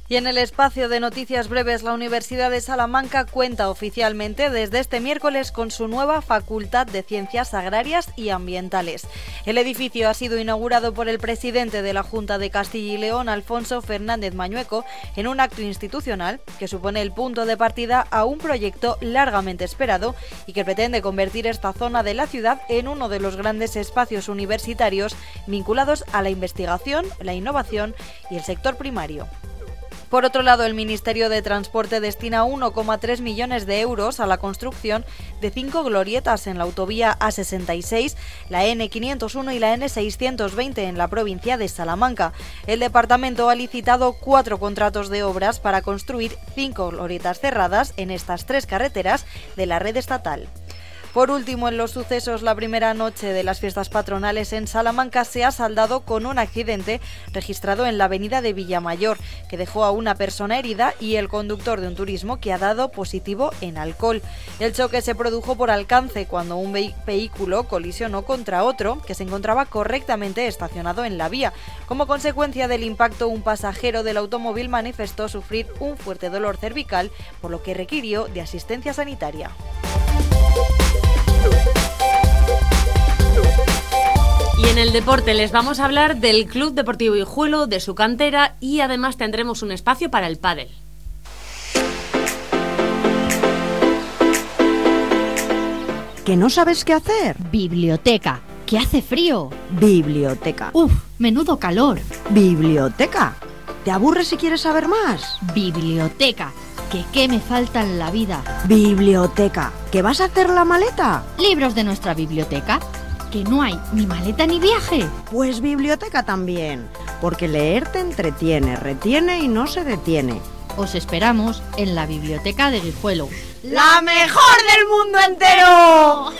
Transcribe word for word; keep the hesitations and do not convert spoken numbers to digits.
Y en el espacio de noticias breves, la Universidad de Salamanca cuenta oficialmente desde este miércoles con su nueva Facultad de Ciencias Agrarias y Ambientales. El edificio ha sido inaugurado por el presidente de la Junta de Castilla y León, Alfonso Fernández Mañueco, en un acto institucional que supone el punto de partida a un proyecto largamente esperado y que pretende convertir esta zona de la ciudad en uno de los grandes espacios universitarios vinculados a la investigación, la innovación y el sector primario. Por otro lado, el Ministerio de Transporte destina uno coma tres millones de euros a la construcción de cinco glorietas en la autovía A sesenta y seis, la ene quinientos uno y la ene seiscientos veinte en la provincia de Salamanca. El departamento ha licitado cuatro contratos de obras para construir cinco glorietas cerradas en estas tres carreteras de la red estatal. Por último, en los sucesos, la primera noche de las fiestas patronales en Salamanca se ha saldado con un accidente registrado en la avenida de Villamayor, que dejó a una persona herida y el conductor de un turismo que ha dado positivo en alcohol. El choque se produjo por alcance cuando un ve- vehículo colisionó contra otro que se encontraba correctamente estacionado en la vía. Como consecuencia del impacto, un pasajero del automóvil manifestó sufrir un fuerte dolor cervical, por lo que requirió de asistencia sanitaria. Y en el deporte les vamos a hablar del Club Deportivo Guijuelo, de su cantera y además tendremos un espacio para el pádel. ¿Que no sabes qué hacer? Biblioteca. ¿Que hace frío? Biblioteca. Uf, menudo calor. Biblioteca. ¿Te aburres si quieres saber más? Biblioteca. ¿Que qué me falta en la vida? Biblioteca. ¿Que vas a hacer la maleta? Libros de nuestra biblioteca. ¿Que no hay ni maleta ni viaje? Pues biblioteca también, porque leer te entretiene, retiene y no se detiene. Os esperamos en la biblioteca de Guijuelo. ¡La mejor del mundo entero!